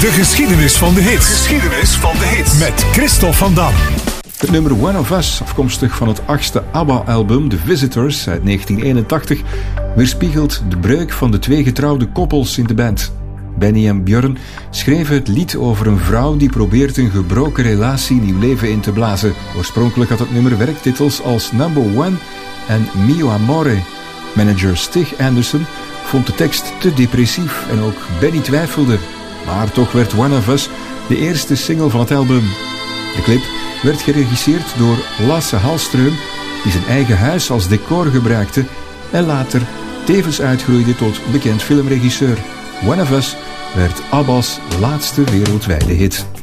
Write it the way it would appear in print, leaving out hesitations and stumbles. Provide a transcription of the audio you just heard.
De geschiedenis van de hits. Geschiedenis van de hits. Met Christophe van Dam. Het nummer One of Us, afkomstig van het 8e ABBA-album The Visitors uit 1981, weerspiegelt de breuk van de twee getrouwde koppels in de band. Benny en Björn schreven het lied over een vrouw die probeert een gebroken relatie nieuw leven in te blazen. Oorspronkelijk had het nummer werktitels als Number One en Mio Amore. Manager Stig Anderson vond de tekst te depressief en ook Benny twijfelde. Maar toch werd One of Us de eerste single van het album. De clip werd geregisseerd door Lasse Hallström, die zijn eigen huis als decor gebruikte en later tevens uitgroeide tot bekend filmregisseur. One of Us werd ABBA's laatste wereldwijde hit.